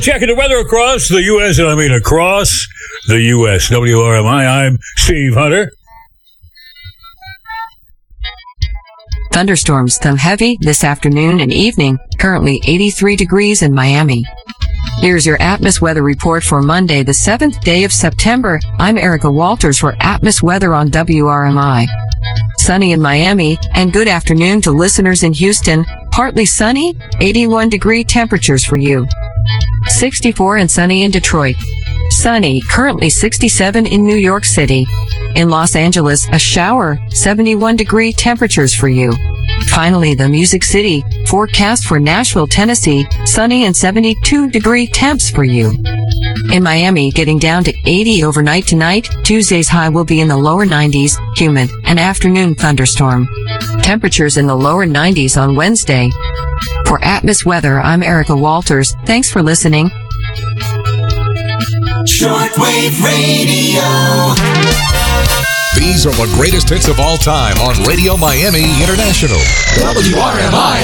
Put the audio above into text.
Checking the weather across the U.S., and I mean across the U.S. WRMI, I'm Steve Hunter. Thunderstorms come heavy this afternoon and evening, currently 83 degrees in Miami. Here's your Atmos weather report for Monday, the 7th day of September. I'm Erica Walters for Atmos weather on WRMI. Sunny in Miami, and good afternoon to listeners in Houston. Partly sunny, 81-degree temperatures for you. 64 and sunny in Detroit. Sunny, currently 67 in New York City. In Los Angeles, a shower, 71-degree temperatures for you. Finally, the Music City, forecast for Nashville, Tennessee, sunny and 72-degree temps for you. In Miami, getting down to 80 overnight tonight. Tuesday's high will be in the lower 90s, humid, an afternoon thunderstorm. Temperatures in the lower 90s on Wednesday. For Atmos Weather, I'm Erica Walters. Thanks for listening. Shortwave Radio. These are the greatest hits of all time on Radio Miami International. WRMI.